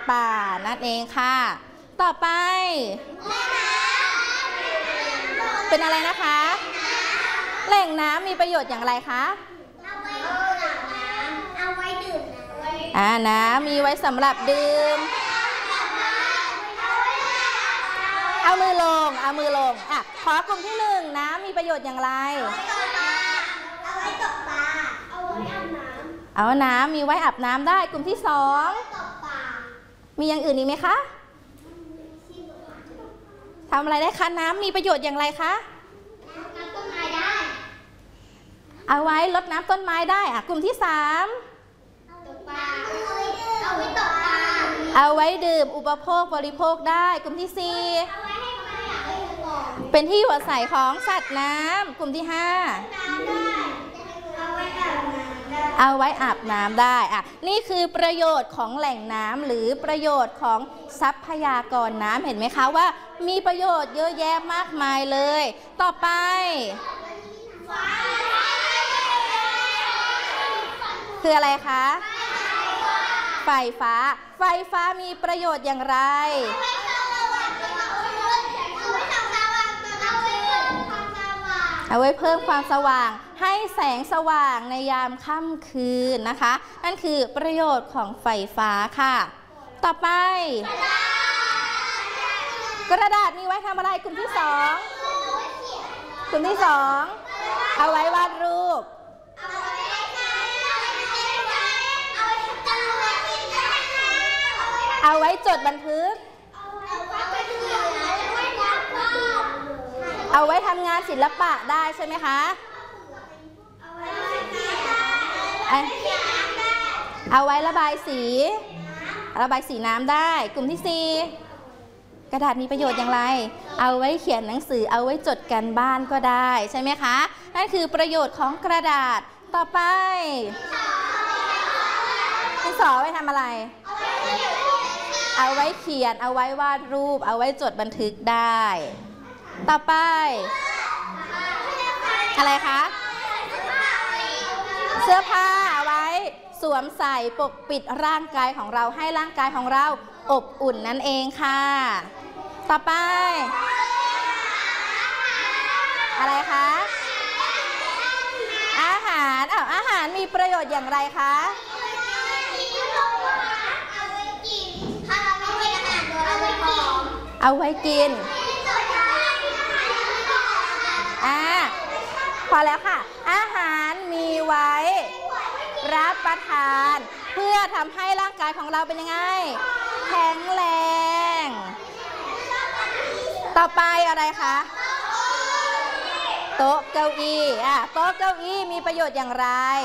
ป่านั่นเองค่ะต่อไปเป็นอะไรนะคะแหล่งน้ำมีประโยชน์อย่างไรคะเอาไว้ดื่มน้ำมีไว้สำหรับดื่มเอามือลงขอกลุ่มที่หนึ่งน้ำมีประโยชน์อย่างไรเอาไว้ตกปลาเอาไว้อาบน้ำเอาน้ำมีไว้อาบน้ำได้กลุ่มที่สองมีอย่างอื่นอีกไหมคะทำอะไรได้คะน้ำมีประโยชน์อย่างไรคะน้ำต้นไม้ได้เอาไว้รดน้ำต้นไม้ได้กลุ่มที่สามตกปลาเอาไว้ตกปลาเอาไว้ดื่มอุปโภคบริโภคได้กลุ่มที่สี่เป็นที่อยู่อาศัยของสัตว์น้ำกลุ่มที่ห้าเอาไว้อาบน้ำได้นี่คือประโยชน์ของแหล่งน้ำหรือประโยชน์ของทรัพยากรน้ำเห็นไหมคะว่ามีประโยชน์เยอะแยะมากมายเลยต่อไปคืออะไรคะไฟฟ้ามีประโยชน์อย่างไรเอาไว้เพิ่มความสว่างให้แสงสว่างในยามค่ำคืนนะคะนั่นคือประโยชน์ของไฟฟ้าค่ะต่อไปกระดาษมีไว้ทำอะไรกลุ่มที่สองเอาไว้วาดรูปเอาไว้จดบันทึกเอาไว้ทำงานศิลปะได้ใช่ไหมคะเอาไว้ระบายสีน้ำได้กลุ่มที่สี่กระดาษมีประโยชน์อย่างไรเอาไว้เขียนหนังสือเอาไว้จดการบ้านก็ได้ใช่ไหมคะนั่นคือประโยชน์ของกระดาษต่อไปดินสอไว้ทำอะไรเอาไว้เขียนเอาไว้วาดรูปเอาไว้จดบันทึกได้ต่อไปอะไรคะเสื้อผ้าเอาไว้สวมใส่ปกปิดร่างกายของเราให้ร่างกายของเราอบอุ่นนั่นเองค่ะต่อไปอะไรคะอาหารมีประโยชน์อย่างไรคะเอาไว้กินพอแล้วค่ะอาหารมีไว้รับประทานเพื่อทำให้ร่างกายของเราเป็นยังไงแข็งแรงต่อไปอะไรคะโต๊ะเก้าอี้โต๊ะเก้าอี้มีประโยชน์อย่างไร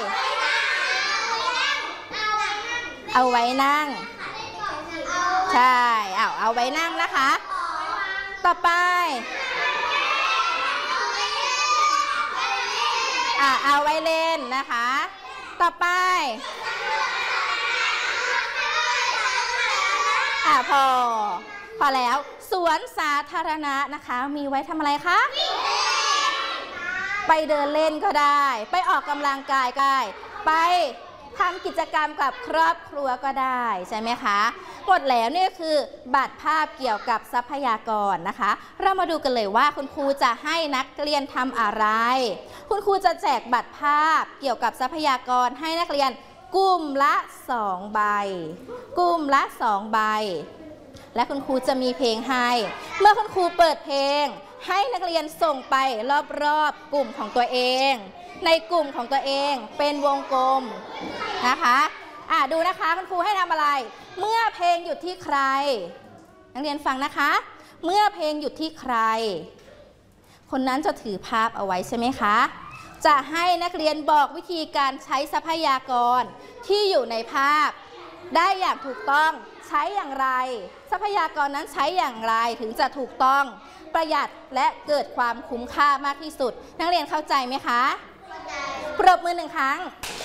เอาไว้นั่งใช่เอาไว้นั่งนะคะต่อไปเอาไว้เล่นนะคะต่อไปพอแล้วสวนสาธารณะนะคะมีไว้ทำอะไรคะไปเดินเล่นก็ได้ไปออกกำลังกายก็ได้ไปทำกิจกรรมกับครอบครัวก็ได้ใช่ไหมคะหมดแล้วนี่คือบัตรภาพเกี่ยวกับทรัพยากรนะคะเรามาดูกันเลยว่าคุณครูจะให้นักเรียนทำอะไรคุณครูจะแจกบัตรภาพเกี่ยวกับทรัพยากรให้นักเรียนกลุ่มละ2 ใบและคุณครูจะมีเพลงให้เมื่อคุณครูเปิดเพลงให้นักเรียนส่งไปรอบๆกลุ่มของตัวเองในกลุ่มของตัวเองเป็นวงกลมนะคะดูนะคะคุณครูให้ทำอะไรเมื่อเพลงหยุดที่ใครนักเรียนฟังนะคะเมื่อเพลงหยุดที่ใครคนนั้นจะถือภาพเอาไว้ใช่ไหมคะจะให้นักเรียนบอกวิธีการใช้ทรัพยากรที่อยู่ในภาพได้อย่างถูกต้องใช้อย่างไรทรัพยากรนั้นใช้อย่างไรถึงจะถูกต้องประหยัดและเกิดความคุ้มค่ามากที่สุดนักเรียนเข้าใจไหมคะปรบมือ1 ครั้ง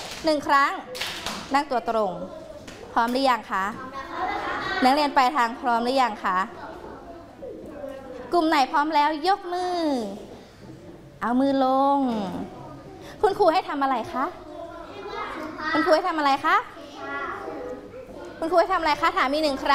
นั่งตัวตรงพร้อมหรือยังคะนักเรียนไปทางพร้อมหรือยังคะกลุ่มไหนพร้อมแล้วยกมือเอามือลงคุณครูให้ทำอะไรคะคุณครูให้ทำอะไรคะถามมี1 ครั้ง